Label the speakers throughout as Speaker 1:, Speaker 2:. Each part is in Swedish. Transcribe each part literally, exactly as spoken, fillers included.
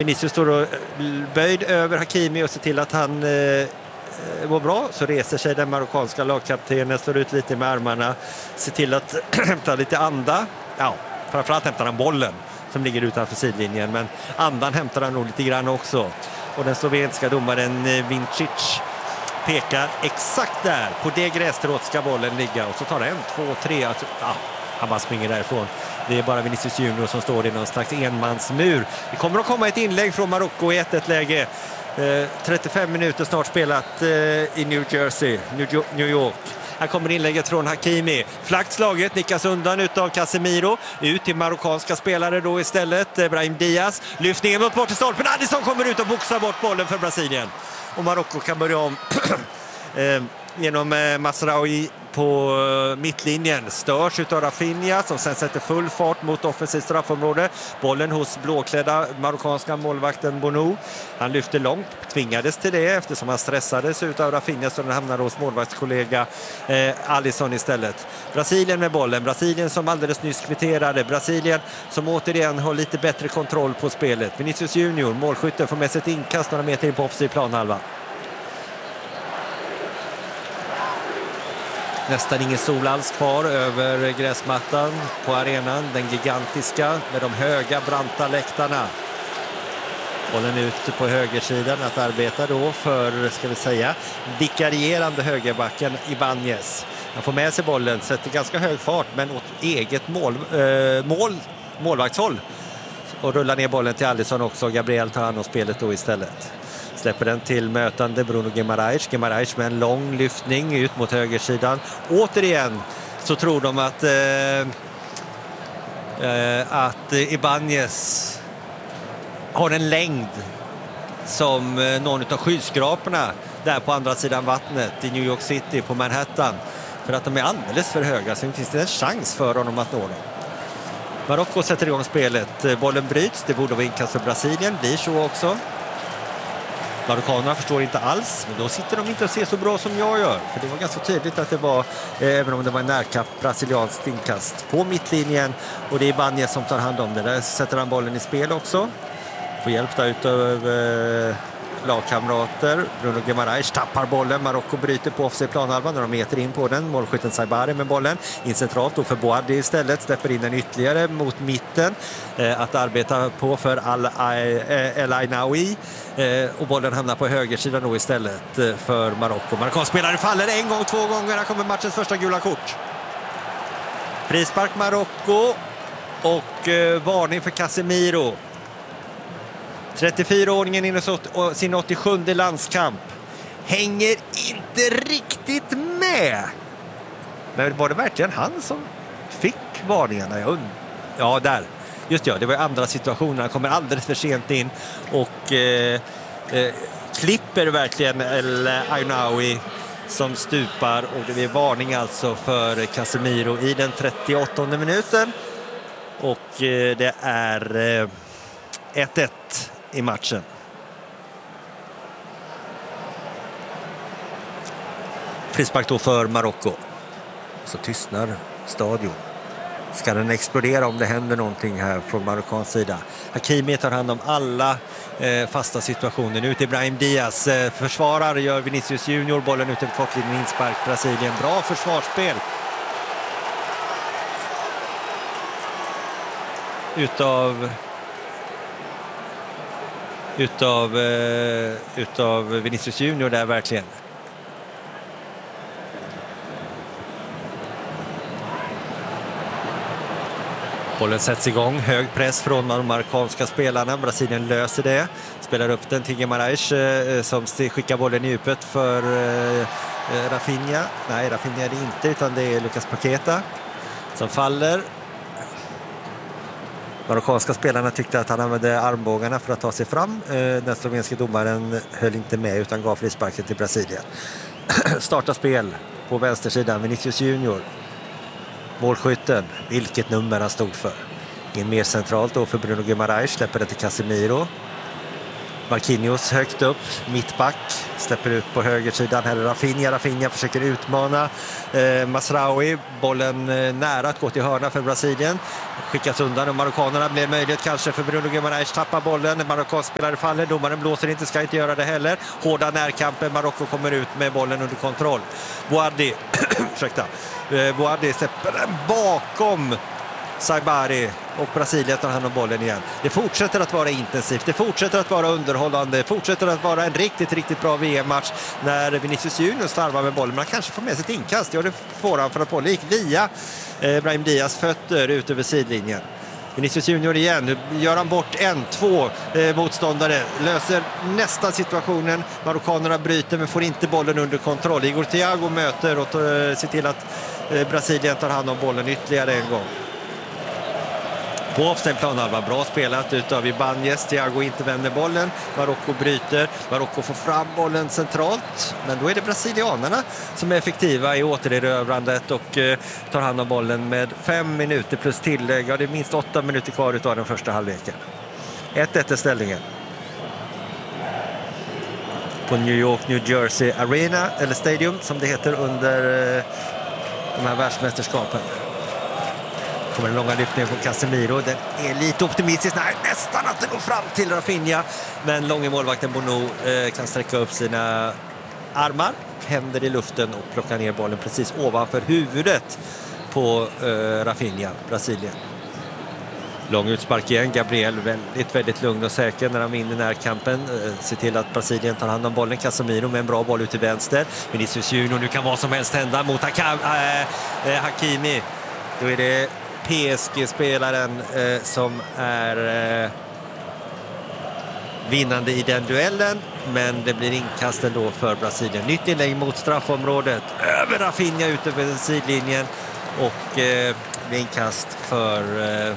Speaker 1: Vinicius står och böjd över Hakimi och ser till att han eh, var bra, så reser sig den marockanska lagkaptenen, slår ut lite med armarna, ser till att hämta lite anda. Ja, framförallt hämtar han bollen som ligger utanför sidlinjen, men andan hämtar han nog lite grann också. Och den slovenska domaren Vincic pekar exakt där, på det grässtrået ska bollen ligga, och så tar det en, två, tre, alltså, ja, han bara springer därifrån. Det är bara Vinicius Junior som står i någon slags enmansmur. Det kommer att komma ett inlägg från Marocko i ett ett läge. Eh, trettiofem minuter snart spelat eh, i New Jersey, New, New York. Här kommer inlägget från Hakimi. Flackt slaget, nickas undan utav Casemiro. Ut till marockanska spelare då istället. Eh, Brahim Diaz. Lyftningen mot bort i stolpen. Addison kommer ut och boxar bort bollen för Brasilien. Och Marocko kan börja om eh, genom eh, Masraoui på mittlinjen. Störs utav Rafinha som sen sätter full fart mot offensivt straffområde. Bollen hos blåklädda marockanska målvakten Bonou. Han lyfter långt, tvingades till det eftersom han stressades utav Rafinha, så den hamnar hos målvaktskollega eh, Alisson istället. Brasilien med bollen. Brasilien som alldeles nyss kvitterade. Brasilien som återigen har lite bättre kontroll på spelet. Vinicius Junior, målskytten, får med sig ett inkast några meter in på offensiv planhalva. Nästan ingen sol alls kvar över gräsmattan på arenan. Den gigantiska med de höga branta läktarna. Bollen ut på högersidan att arbeta då för, ska vi säga, vikarierande högerbacken Ibanez. Han får med sig bollen, sätter ganska hög fart men åt eget mål, äh, mål, målvaktshåll. Och rullar ner bollen till Alisson också. Gabriel tar hand om spelet då istället. Släpper den till mötande Bruno Guimaraes. Guimaraes med en lång lyftning ut mot högersidan. Återigen så tror de att eh, eh, att Ibanez har en längd som eh, någon av skyskraporna där på andra sidan vattnet i New York City på Manhattan. För att de är alldeles för höga, så finns det en chans för honom att nå dem. Marocko sätter igång spelet. Bollen bryts, det borde vara inkast för Brasilien. Blir så också. Marockanerna förstår inte alls, men då sitter de inte och ser så bra som jag gör. För det var ganska tydligt att det var, eh, även om det var en närkapp, brasilianskt inkast på mittlinjen. Och det är Ibanez som tar hand om det. Där sätter han bollen i spel också. Får hjälp där utav eh, lagkamrater. Bruno Guimaraes tappar bollen. Marocko bryter på offside planhalvan när de meter in på den. Målskytten Saibari med bollen. In centralt då för Boadi istället. Släpper in den ytterligare mot mitten. Eh, att arbeta på för El Ainaoui. Eh, och bollen hamnar på högersidan då istället eh, för Marocko. Marocko-spelare faller en gång, två gånger. Här kommer matchens första gula kort. Frispark Marocko och eh, varning för Casemiro. trettiofyra-åringen in i sin åttiosjunde landskamp. Hänger inte riktigt med. Men var det verkligen han som fick varningarna? Jag und- ja, där. Just ja, det var andra situationer. Han kommer alldeles för sent in och eh, eh, klipper verkligen El Ainaoui som stupar. Och det är varning alltså för Casemiro i den trettioåttonde minuten. Och eh, det är eh, ett ett i matchen. Frispark då för Marocko. Så tystnar stadion. Ska den explodera om det händer någonting här från marockansk sida? Hakimi tar hand om alla eh, fasta situationer. Nu till Brahim Diaz. Eh, försvarar gör Vinicius Junior. Bollen ut över kortlinjen, inspark Brasilien. Bra försvarsspel. Utav... Utav, eh, utav Vinicius Junior där verkligen. Bollen sätts igång. Hög press från de marockanska spelarna. Brasilien löser det. Spelar upp den till Guimaraes eh, som skickar bollen i djupet för eh, Rafinha. Nej, Rafinha är det inte, utan det är Lucas Paqueta som faller. Marockanska spelarna tyckte att han använde armbågarna för att ta sig fram. Den slovenska domaren höll inte med utan gav frisparken till Brasilien. Starta spel på vänstersidan. Vinicius Junior. Målskytten. Vilket nummer han stod för. In mer centralt då för Bruno Guimaraes. Släpper det till Casemiro. Marquinhos högt upp, mittback, släpper ut på högersidan. Här är Rafinha, Rafinha försöker utmana eh, Mazraoui. Bollen eh, nära att gå till hörna för Brasilien. Skickas undan och marockanerna blir möjligt kanske för Bruno Guimaraes tappa bollen. Marockansk spelare faller, domaren blåser inte, ska inte göra det heller. Hårda närkampen, Marocko kommer ut med bollen under kontroll. Boadi, ursäkta, eh, Boadi släpper den bakom Saibari och Brasilien tar hand om bollen igen. Det fortsätter att vara intensivt, det fortsätter att vara underhållande, det fortsätter att vara en riktigt, riktigt bra V M-match när Vinicius Junior slarvar med bollen. Man kanske får med sig ett inkast, ja det får han för att bollen gick via eh, Brahim Diaz fötter ut över sidlinjen. Vinicius Junior igen, nu gör han bort en, två eh, motståndare, löser nästan situationen. Marockanerna bryter men får inte bollen under kontroll. Igor Thiago möter och eh, ser till att eh, Brasilien tar hand om bollen ytterligare en gång. På offside-plan var bra spelat utav Ibanez. Thiago inte vänder bollen. Marocko bryter. Marocko får fram bollen centralt. Men då är det brasilianerna som är effektiva i återerövrandet och eh, tar hand om bollen med fem minuter plus tillägg. Ja, det är minst åtta minuter kvar utav den första halvleken. ett ett är ställningen. På New York, New Jersey Arena, eller Stadium som det heter under eh, de här världsmästerskapen. Kommer en långa lyftning på Casemiro. Den är lite optimistisk. Nej, nästan att den går fram till Rafinha. Men långe målvakten Bono eh, kan sträcka upp sina armar, händer i luften och plocka ner bollen precis ovanför huvudet på eh, Rafinha, Brasilien. Lång utspark igen. Gabriel väldigt, väldigt lugn och säker när han vinner närkampen. Eh, ser till att Brasilien tar hand om bollen. Casemiro med en bra boll ut till vänster. Vinicius Junior, nu kan vad som helst hända mot Haka, äh, äh, Hakimi. Då är det P S G-spelaren eh, som är eh, vinnande i den duellen, men det blir inkast ändå för Brasilien. Nytt inlägg mot straffområdet, över Rafinha ut över sidlinjen och eh, inkast för eh,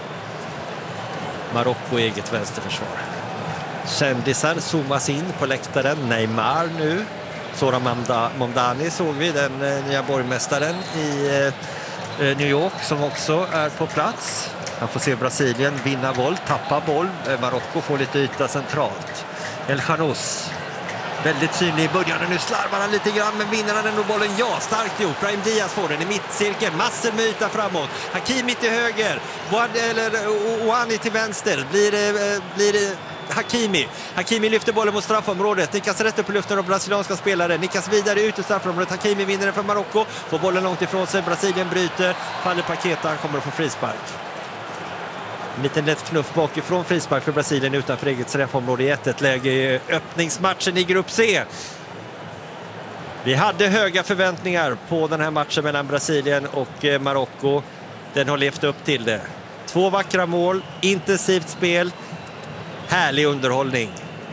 Speaker 1: Marocko eget vänsterförsvar. Kändisar zoomas in på läktaren. Neymar nu, Zoran Mamdani såg vi, den eh, nya borgmästaren i eh, New York som också är på plats. Han får se Brasilien vinna boll, tappa boll. Marocko får lite yta centralt. El Khanous, väldigt synlig i början. Nu slarvar han lite grann, men vinner han ändå bollen? Ja, starkt gjort. Brahim Diaz får den i mittcirkeln. Massor med yta framåt. Hakimi till höger. Boad, eller Ouani till vänster. Blir det... Blir det Hakimi. Hakimi lyfter bollen mot straffområdet. Nickas rätt upp på luften av brasilianska spelare. Nickas vidare ut i straffområdet. Hakimi vinner den för Marocko. Får bollen långt ifrån sig. Brasilien bryter. Faller Paqueta. Han kommer att få frispark. En liten lätt knuff bakifrån, frispark för Brasilien utanför eget straffområde i ett ett läge i öppningsmatchen i grupp C. Vi hade höga förväntningar på den här matchen mellan Brasilien och Marocko. Den har levt upp till det. Två vackra mål, intensivt spel, härlig underhållning.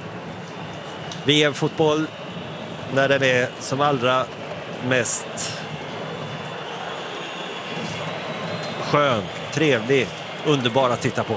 Speaker 1: V M-fotboll när den är som allra mest skön, trevlig, underbar att titta på.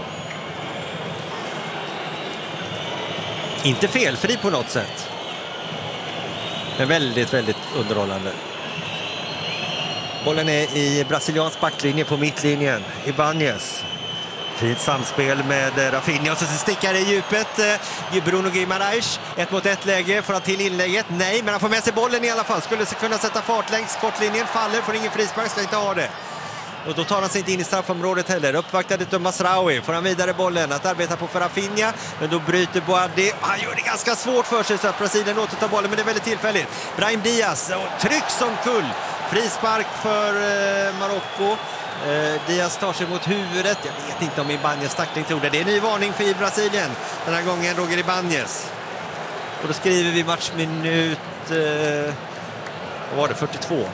Speaker 1: Inte felfri på något sätt, men väldigt, väldigt underhållande. Bollen är i brasiliansk backlinje på mittlinjen. Ibanez. Fint samspel med Rafinha och så stickar det i djupet. Bruno Guimaraes, ett mot ett läge, får han till inlägget? Nej, men han får med sig bollen i alla fall. Skulle kunna sätta fart längs kortlinjen, faller, får ingen frispark, ska inte ha det. Och då tar han sig inte in i straffområdet heller. Uppvaktad av Mazraoui, får han vidare bollen att arbeta på för Rafinha, men då bryter Boadi. Han gör det ganska svårt för sig så att Brasilien återtar bollen, men det är väldigt tillfälligt. Brahim Diaz, och tryck som kull. Frispark för eh, Marocko. Eh, Diaz tar sig mot huvudet. Jag vet inte om Ibanez tackling tog det. Det är en ny varning för Brasilien. Den här gången Roger Ibanez. Och då skriver vi matchminut eh, vad var det? fyrtiotvå.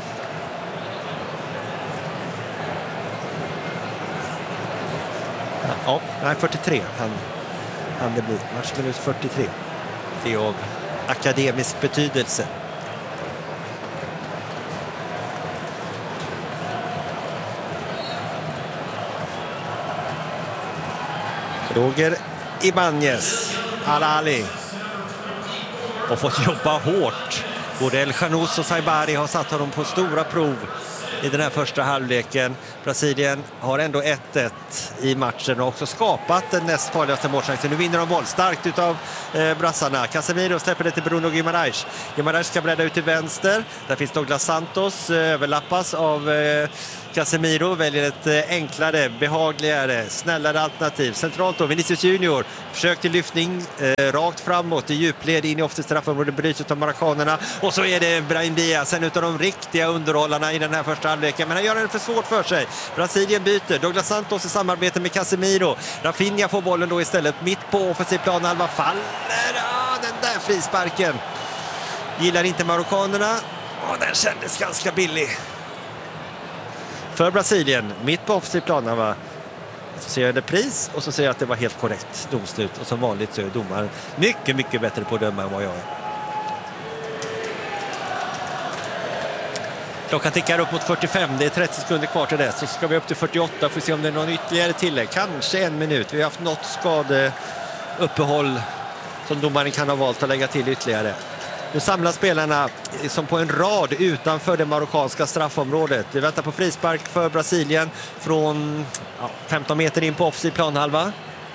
Speaker 1: Ja, nej, fyrtiotre han, han det blir. Matchminut fyrtiotre. Det är av akademisk betydelse. Roger Ibanez, Al-Ali, och fått jobba hårt. Både El Khanous och Saibari har satt honom på stora prov i den här första halvleken. Brasilien har ändå ett ett i matchen och också skapat den näst farligaste målchansen. Nu vinner de boll starkt utav eh, brassarna. Casemiro släpper det till Bruno Guimaraes. Guimaraes ska bredda ut till vänster. Där finns Douglas Santos, eh, överlappas av eh, Casemiro, väljer ett eh, enklare, behagligare, snällare alternativ. Centralt då, Vinicius Junior. Försök till lyftning eh, rakt framåt i djupled in i offensivt straffområde, bryts utav marockanerna. Och så är det Brahim Diaz, en utav de riktiga underhållarna i den här första halvleken. Men han gör det för svårt för sig. Brasilien byter. Douglas Santos i samarbete med Casemiro. Rafinha får bollen då istället mitt på offensiv planhalva. Faller. Ah, den där frisparken. Gillar inte marockanerna. Och den kändes ganska billig. För Brasilien, mitt på offensiv planhalva. Så ser jag det pris och så säger jag att det var helt korrekt domslut. Och som vanligt så är domaren mycket, mycket bättre på att döma än vad jag är. Klockan tickar upp mot fyrtiofem, det är trettio sekunder kvar till det. Så ska vi upp till fyrtioåtta för att se om det är någon ytterligare tillägg. Kanske en minut. Vi har haft något skadeuppehåll som domaren kan ha valt att lägga till ytterligare. Nu samlar spelarna som på en rad utanför det marockanska straffområdet. Vi väntar på frispark för Brasilien från ja, femton meter in på offensiv planhalva.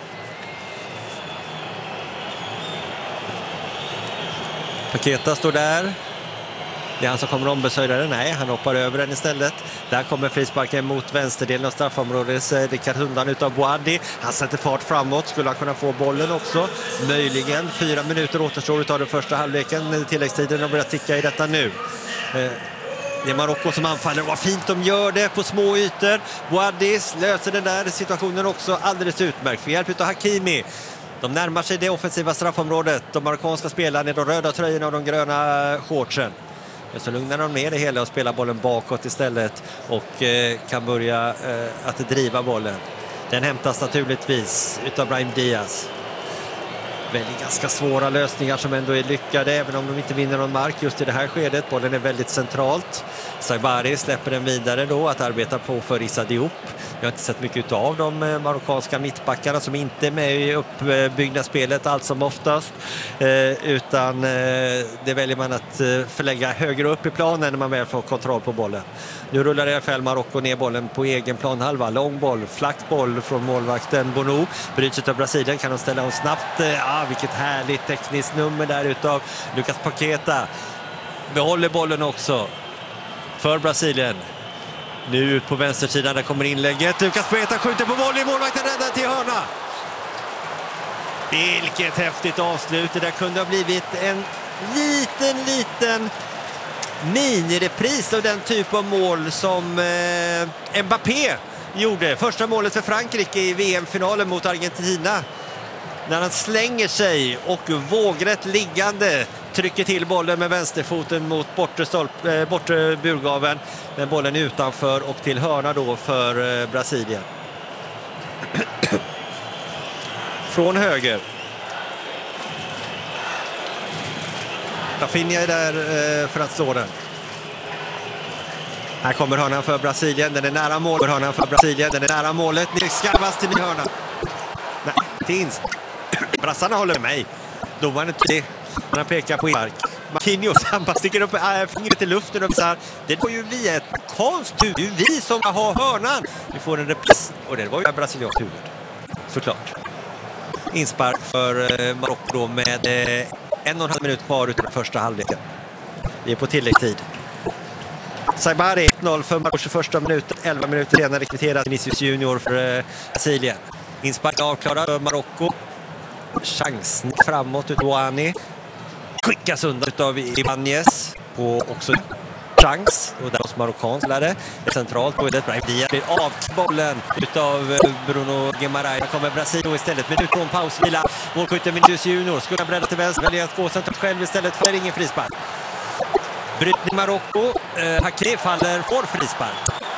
Speaker 1: Paqueta står där. Det är han som kommer ombesörja den. Nej, han hoppar över den istället. Där kommer frisparken mot vänsterdelen av straffområdet. Det kan undan utav Boadi. Han sätter fart framåt. Skulle han kunna få bollen också. Möjligen. Fyra minuter återstår utav den första halvleken. Tilläggstiden har börjat ticka i detta nu. Det är Marocko som anfaller. Vad fint de gör det på små ytor. Boadi löser den där situationen också alldeles utmärkt. För hjälp utav Hakimi. De närmar sig det offensiva straffområdet. De marockanska spelarna är de röda tröjorna och de gröna shortsen. Så lugnar de ner det hela och spelar bollen bakåt istället och eh, kan börja eh, att driva bollen. Den hämtas naturligtvis utav Brahim Diaz. Väldigt ganska svåra lösningar som ändå är lyckade även om de inte vinner någon mark just i det här skedet. Bollen är väldigt centralt. Saibari släpper den vidare då att arbeta på för Issa Diop. Jag har inte sett mycket av de marockanska mittbackarna som inte är med i uppbyggnadsspelet allt som oftast. Eh, utan eh, det väljer man att förlägga högre upp i planen när man väl får kontroll på bollen. Nu rullar i alla fall Marocko ner bollen på egen planhalva. Lång boll, flack boll från målvakten Bono. Bryts utav Brasilien, kan de ställa om snabbt. Ja, vilket härligt tekniskt nummer där utav Lucas Paqueta. Behåller bollen också för Brasilien. Nu ut på vänstersidan, där kommer inlägget. Lucas Paqueta skjuter på volley, målvakten räddar till hörna. Vilket häftigt avslut. Det där kunde ha blivit en liten, liten minirepris av den typ av mål som eh, Mbappé gjorde. Första målet för Frankrike i V M-finalen mot Argentina. När han slänger sig och vågrätt liggande trycker till bollen med vänsterfoten mot bortre, stolp, eh, bortre burgaven. Men bollen utanför och till hörna då för eh, Brasilien. Från höger. Rafinha är där eh, för att slå den. Här kommer hörnan för Brasilien. Den är nära mål. Hörnan för Brasilien. Den är nära målet. Ni skarvas till ny hörna. Nej, det är brassarna håller med mig. Domaren är tydlig. Han pekar på Mark. Marquinhos, han bara sticker upp äh, fingret i luften och så. Det var ju vi ett konst. Det är ju vi som har hörnan. Vi får en repris. Och det var ju Brasiliens huvud. Såklart. Inspark för eh, Marocko med eh, en och en halv minut kvar utav första halvleken. Vi är på tilläggstid. Saibari ett noll för Marocko första minuten. elva minuter senare kvitterar Vinicius Junior för eh, Brasilien. Inspark avklarad för Marocko. Chans framåt ut Boani. Skickas undan utav Ibanez på också chans. Och där hos marockansk lärare. Centralt på det. Brahim Diaz blir av bollen utav Bruno Guimaraes. kommer Brasilien istället. Minut från pausvila. Målskytten Vinicius Junior. Skulle bredda till vänster. Väljer att gå centralt själv istället. För ingen frispark. Brytning Marocko. Eh, Hakimi faller för frispark.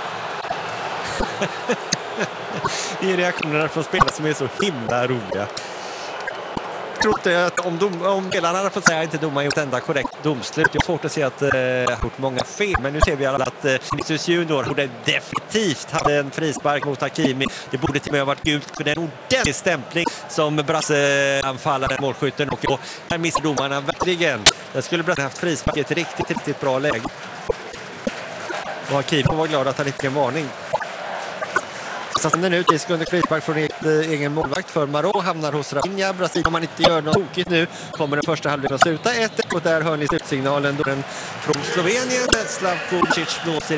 Speaker 1: Det är reaktionerna från spelarna som är så himla roliga. Jag tror inte att om, dom, om spelarna hade fått säga inte domaren gjort enda korrekt domslut. Jag har svårt att se att det eh, har gjort många fel. Men nu ser vi alla att eh, Vinicius Junior borde definitivt hade en frispark mot Hakimi. Det borde till och med ha varit gult för den ordentlig stämpling som brasseanfallaren målskytten. Och, och här missar domarna verkligen. Jag skulle ha haft frispark i ett riktigt, riktigt bra läge. Och Hakimi var glad att han inte fick en varning. Sen ut i under frispark från egen målvakt för Marot hamnar hos Rafinha. Brasilien, om man inte gör något tokigt nu, kommer den första halvleken att sluta ett ett och där hör ni slutsignalen från Slovenien. Slavko Cic blåser